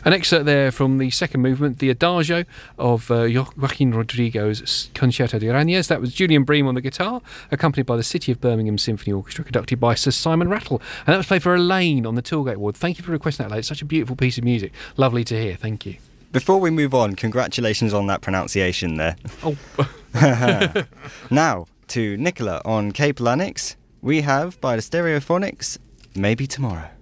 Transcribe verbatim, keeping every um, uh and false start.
An excerpt there from the second movement, the Adagio of uh, Joaquin Rodrigo's Concerto de Arañas. That was Julian Bream on the guitar, accompanied by the City of Birmingham Symphony Orchestra, conducted by Sir Simon Rattle. And that was played for Elaine on the Toolgate Award. Thank you for requesting that, Elaine. It's such a beautiful piece of music. Lovely to hear. Thank you. Before we move on, congratulations on that pronunciation there. Oh. Now, to Nicola on Cape Lanix, we have, by the Stereophonics, Maybe Tomorrow.